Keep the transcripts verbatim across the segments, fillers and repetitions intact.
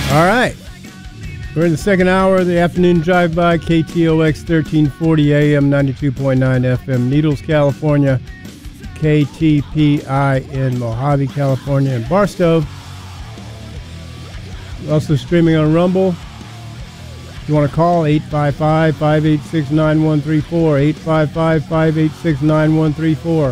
All right. We're in the second hour of the afternoon drive-by, K T O X thirteen forty A M, ninety-two point nine F M, Needles, California, K T P I in Mojave, California, and Barstow. Also streaming on Rumble. If you want to call, eight five five, five eight six, nine one three four, eight five five, five eight six, nine one three four.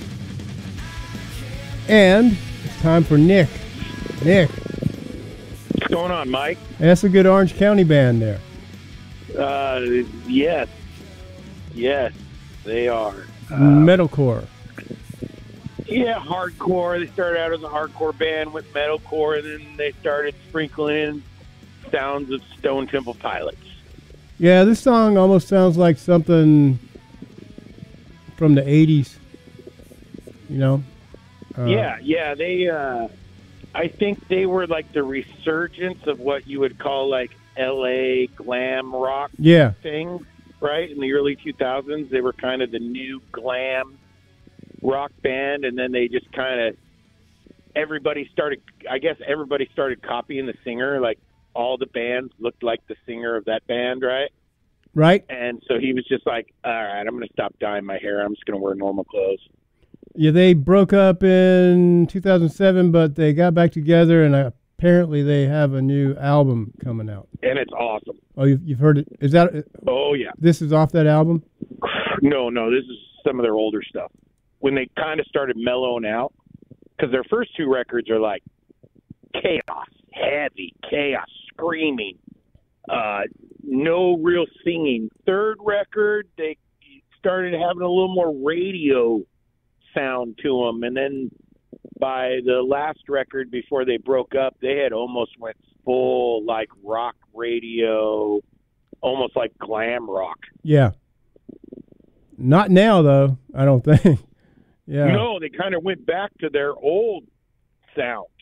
And it's time for Nick. Nick. What's going on, Mike? That's a good Orange County band there. Uh, yes. Yes, they are. Uh, Metalcore. Yeah, hardcore. They started out as a hardcore band with metalcore, and then they started sprinkling in sounds of Stone Temple Pilots. Yeah, this song almost sounds like something from the eighties. You know? Uh, yeah, yeah. They, uh, I think they were like the resurgence of what you would call like L A glam rock yeah. thing, right? In the early two thousands, they were kind of the new glam rock band, and then they just kind of, everybody started, I guess everybody started copying the singer. Like all the bands looked like the singer of that band, right? Right. And so he was just like, all right, I'm going to stop dyeing my hair. I'm just going to wear normal clothes. Yeah, they broke up in two thousand seven, but they got back together, and apparently they have a new album coming out. And it's awesome. Oh, you've, you've heard it? Is that? Oh, yeah. This is off that album? No, no, this is some of their older stuff. When they kind of started mellowing out, because their first two records are like chaos, heavy chaos, screaming, uh, no real singing. Third record, they started having a little more radio sound to them, and then by the last record before they broke up, they had almost went full like rock radio, almost like glam rock. Yeah. Not now, though, I don't think. Yeah. No, they kind of went back to their old sound.